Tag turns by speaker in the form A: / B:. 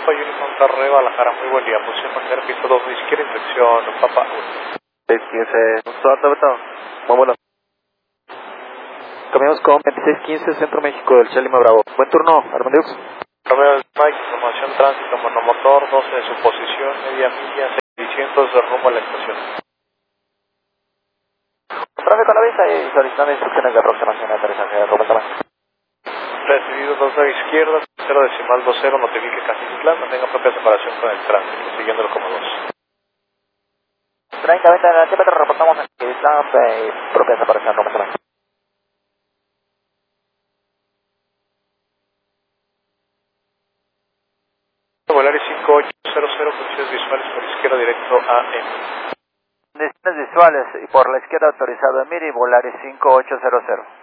A: Papa Junior Monterrey, Guadalajara, muy buen día. Posición mañana, pista 2 de izquierda, inflexión, Papa 1.
B: 615, suerte, Beto. Muy bueno.
C: Cambiamos con 2615, Centro México del Chalima Bravo. Buen turno, Armandux.
A: Romeo Mike, información tránsito, monomotor, 12 de su posición, media milla, 600 de rumbo a la estación.
B: Tráfico a la vista y solicitando instrucciones de aproximación de aterrizaje de Rubén Tamayo.
A: Recibido 2 de izquierda, 0 decimal 20, notifique Cacitlán, mantenga propia separación con el tránsito, siguiéndolo como 2.
B: 30-20 centímetros, reportamos en Cacitlán, propia separación Rubén Tamayo.
A: Volaris 5800, condiciones visuales por izquierda directo a M.
B: Condiciones visuales y por la izquierda autorizado Emiri, Volaris 5800.